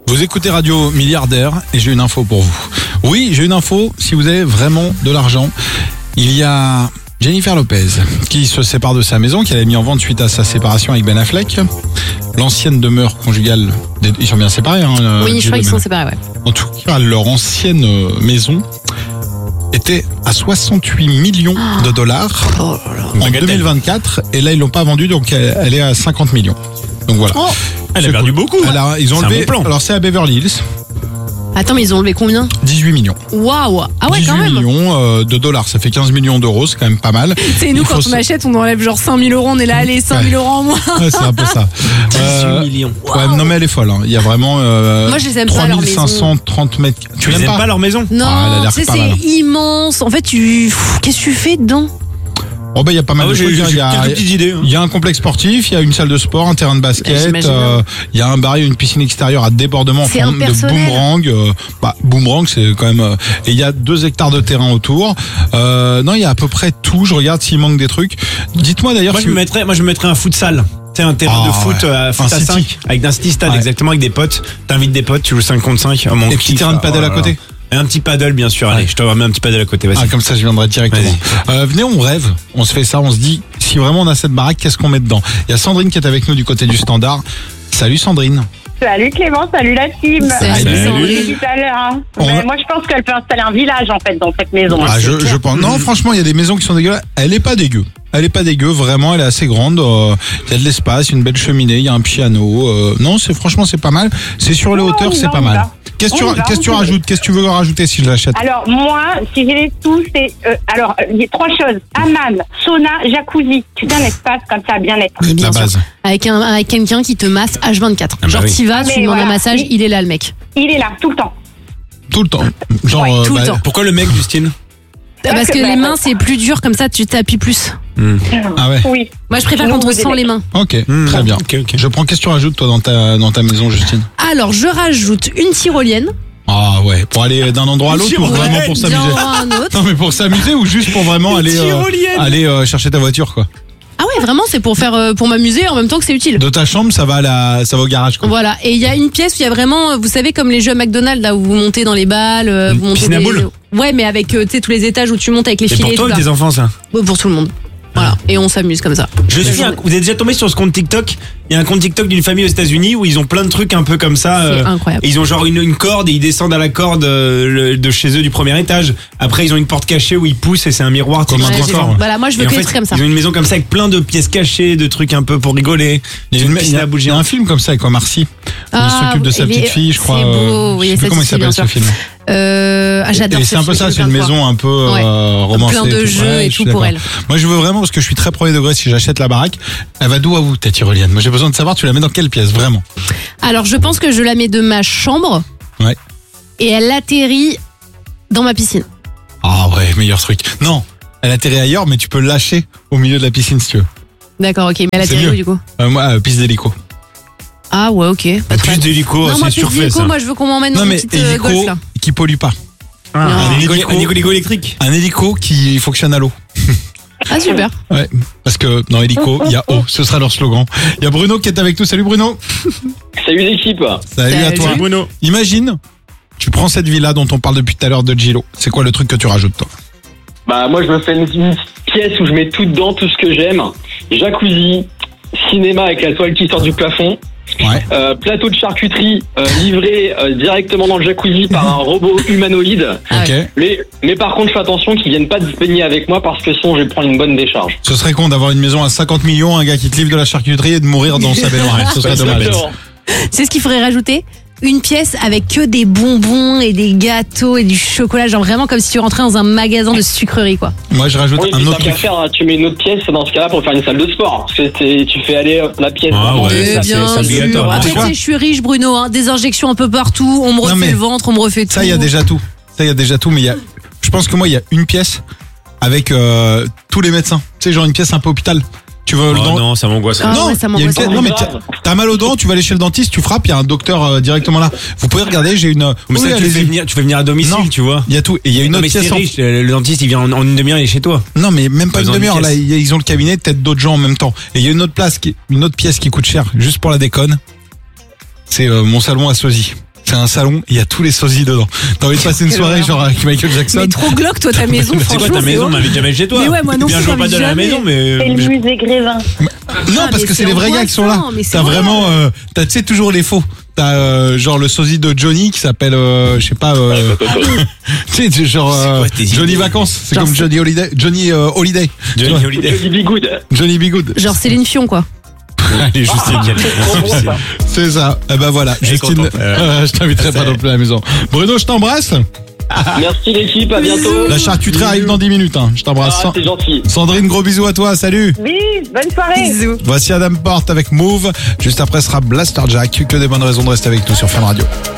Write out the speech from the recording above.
Vous écoutez Radio Milliardaire et j'ai une info pour vous. Oui, j'ai une info, si vous avez vraiment de l'argent. Il y a Jennifer Lopez qui se sépare de sa maison, qu'elle a mis en vente suite à sa séparation avec Ben Affleck. L'ancienne demeure conjugale, ils sont bien séparés. Oui, je crois qu'ils sont séparés, ouais. En tout cas, leur ancienne maison était à 68 millions de dollars en 2024. Et là, ils l'ont pas vendue, donc elle est à 50 millions. Donc voilà. Oh, elle a perdu beaucoup. Alors, ils ont C'est un enlevé. bon plan. Alors, c'est à Beverly Hills. Attends, mais ils ont enlevé combien? 18 millions. Waouh. Ah ouais, 18 quand même. millions de dollars. Ça fait 15 millions d'euros. C'est quand même pas mal. C'est nous, Il quand faut on achète, on enlève genre 5 000 €. On est là, allez, 5 000 € en moins. Ouais, c'est un peu ça. 18 millions. Ouais, non, mais elle est folle. Hein. Il y a vraiment. Moi, je les aime pas, leur maison. 3530 mètres. Tu les aimes pas leur maison? Non, Ah, elle a l'air tu sais, pas mal. c'est immense. En fait, qu'est-ce que tu fais dedans? Oh, ben, il y a pas mal de J'ai trucs. Il y a, quelques petites idées. il y a un complexe sportif, il y a une salle de sport, un terrain de basket, J'imagine. il y a un bar, il y a une piscine extérieure à débordement en C'est forme de impersonnel. boomerang. Boomerang, c'est quand même. Et il y a 2 hectares de terrain autour. Non, il y a à peu près tout. Je regarde s'il manque des trucs. Dites-moi d'ailleurs. Moi, je me mettrais un futsal. Tu sais, un terrain de foot, foot Un à city. 5, avec un city stade, Ouais. exactement, avec des potes. T'invites des potes, tu joues 5 contre 5. Et petit terrain de paddle à côté. Et un petit paddle, bien sûr. Allez, je te remets un petit paddle à côté. Vas-y. Ah, comme ça, je viendrai directement. Venez, on rêve. On se fait ça. On se dit, si vraiment on a cette baraque, qu'est-ce qu'on met dedans? Il y a Sandrine qui est avec nous du côté du standard. Salut Sandrine. Salut Clément, salut la team. Salut, Salut. Sandrine. Tout à l'heure. Hein. On Mais a- moi, je pense qu'elle peut installer un village en fait dans cette maison. Ah, je pense. Non, franchement, il y a des maisons qui sont dégueulasses. Elle est pas dégueu. Elle est pas dégueu, vraiment. Elle est assez grande. Il y a de l'espace, une belle cheminée, il y a un piano. Non, franchement, c'est pas mal. C'est sur les Non, hauteurs, on y c'est va, pas on y mal. va. Qu'est-ce que On y va, tu on y va. rajoutes? Qu'est-ce que tu veux rajouter si je l'achète? Alors moi, si j'ai les sous, c'est il y a 3 choses hammam, sauna, jacuzzi. Tu sais, un espace comme ça, bien-être. Mais bien La sûr. base. Avec quelqu'un qui te masse H24. bah Genre, oui. t'y vas, Mais tu demandes un voilà. massage, il est là, le mec. Il est là tout le temps. Tout le temps. Genre, Ouais, tout le temps. Pourquoi le mec, Justine? Parce que les mains, c'est plus dur, comme ça, tu t'appuies plus. Ah ouais. Oui. Moi, je préfère Nous, quand on vous sent aimez. les mains. Ok, très bien. Ok. Je prends qu'est-ce que tu rajoutes toi dans ta maison, Justine? Alors, je rajoute une tyrolienne. Ah ouais, pour aller d'un endroit à l'autre ou Tyrolienne, vraiment pour s'amuser? Bien un autre. Non, mais pour s'amuser ou juste pour vraiment aller chercher ta voiture, quoi. Ah ouais, vraiment, c'est pour m'amuser en même temps que c'est utile. De ta chambre, ça va au garage, quoi. Voilà, et il y a une pièce où il y a vraiment, vous savez, comme les jeux à McDonald's, là où vous montez dans les balles, vous montez piscine à boules. Ouais, mais avec tu sais, tous les étages où tu montes avec les Et filets pour et toi tout et là. tes enfants, ça? Pour tout le monde. Voilà, et on s'amuse comme ça. Vous êtes déjà tombé sur ce compte TikTok? Il y a un compte TikTok d'une famille aux États-Unis où ils ont plein de trucs un peu comme ça. C'est incroyable. Et ils ont genre une corde et ils descendent à la corde de chez eux du premier étage. Après, ils ont une porte cachée où ils poussent et c'est un miroir. Comme un Ouais, transfert, j'ai- ouais. Voilà, moi je veux Et en que des fait, trucs comme ça. ils ont une maison comme ça avec plein de pièces cachées, de trucs un peu pour rigoler. Il y a Une une- piscine à boules il y a un géantes. film comme ça avec Omar Sy. Il s'occupe de sa il est- petite fille, je crois. C'est beau, oui, je sais ça plus comment il c'est bien s'appelle ce sûr. film. J'adore. Et c'est un peu ça, c'est une maison un peu romancée. Plein de et tout. jeux Ouais, et je suis tout pour d'accord. elle. Moi, je veux vraiment, parce que je suis très premier degré, si j'achète la baraque, elle va d'où à vous, ta tyrolienne? Moi, j'ai besoin de savoir, tu la mets dans quelle pièce, vraiment? Alors, je pense que je la mets de ma chambre. Ouais. Et elle atterrit dans ma piscine. Ah ouais, meilleur truc. Non, elle atterrit ailleurs, mais tu peux lâcher au milieu de la piscine si tu veux. D'accord, ok. Mais elle C'est atterrit mieux. où du coup? Moi, piste d'hélico. Ah ouais, ok. Pas de Plus problème. d'hélico, Non, moi, c'est plus surfait d'hélico, ça. moi je veux qu'on m'emmène dans Non, une mais petite hélico golf là. qui pollue pas. Non. Un hélico électrique. Un hélico qui fonctionne à l'eau. Ah super. Ouais, parce que dans hélico, il y a eau. Ce sera leur slogan. Il y a Bruno qui est avec nous. Salut Bruno. Salut l'équipe. Salut à Salut. toi. Bruno. Imagine, tu prends cette villa dont on parle depuis tout à l'heure de Gilo. C'est quoi le truc que tu rajoutes, toi? Bah moi je me fais une pièce où je mets tout dedans, tout ce que j'aime. Jacuzzi, cinéma avec la toile qui sort du plafond, Ouais. plateau de charcuterie livré directement dans le jacuzzi par un robot humanoïde. Ah Ok. ouais. Mais par contre, fais attention qu'ils viennent pas se baigner avec moi parce que sinon je vais prendre une bonne décharge. Ce serait con d'avoir une maison à 50 millions, un gars qui te livre de la charcuterie et de mourir dans sa baignoire. Ce serait dommage. Exactement. C'est ce qu'il faudrait rajouter. Une pièce avec que des bonbons et des gâteaux et du chocolat, genre vraiment comme si tu rentrais dans un magasin de sucrerie quoi. Moi, je rajoute Oui, un mais autre tant qu'à truc. faire, tu mets une autre pièce dans ce cas-là pour faire une salle de sport. Parce que tu fais aller la pièce. Ah vraiment, ouais, ça, ça, c'est- bien c'est sûr. obligatoire. Après, Tu vois tu sais, je suis riche, Bruno, hein, des injections un peu partout, on me refait mais le ventre, on me refait tout. Ça, il y a déjà tout. Mais je pense que moi, il y a une pièce avec tous les médecins. Tu sais, genre une pièce un peu hôpital. Tu veux le Oh dent. non, ça m'angoisse. Ah ouais, ça il y a une m'angoisse. pièce- non, mais t'as mal aux dents, tu vas aller chez le dentiste, tu frappes, il y a un docteur directement là. Vous pouvez regarder, j'ai une. Mais Oui, ça, tu allez-y. fais venir à domicile, Non. tu vois. Il y a tout. Et il y a une Non, autre mais c'est pièce en. riche, le dentiste il vient en une demi-heure, il est chez toi. Non, mais même pas Pas une besoin d'une demi-heure. Là, pièce. ils ont le cabinet, peut-être d'autres gens en même temps. Et il y a une autre pièce qui coûte cher, juste pour la déconne. C'est mon salon à sosie. c'est un salon, il y a tous les sosies dedans. T'as envie de passer une Quelle soirée horreur. genre avec Michael Jackson? Mais trop glauque, toi, ta maison. C'est quoi ta franchement, maison? c'est m'avait jamais chez toi. Mais ouais, moi non Bien, plus, je vois pas de la jamais. maison, mais. C'est le musée Grévin. Non, Ah, parce mais que c'est les vrais gars qui sont là. angoissant, mais c'est T'as horrible. vraiment, t'as, tu sais, toujours les faux. T'as genre le sosie de Johnny qui s'appelle, je sais pas, tu sais, genre C'est quoi tes Johnny idées? Vacances. C'est Genre comme c'est- Johnny Holiday. Johnny Holiday. Johnny Holiday. Johnny Be Good. Johnny Be Good. Genre Céline Fion, quoi. Allez, Justine. Justine. C'est ça. Eh ben voilà, Elle est Justine. contente. Je t'inviterai pas non plus à la maison. Bruno, je t'embrasse. Merci l'équipe, à bientôt. La charcuterie arrive dans 10 minutes. Hein. Je t'embrasse. Ah, c'est gentil. Sandrine, gros bisous à toi. Salut. Bis, bonne soirée. Bisous. Voici Adam Porte avec Move. Juste après sera Blaster Jack. Que des bonnes raisons de rester avec nous sur Fun Radio.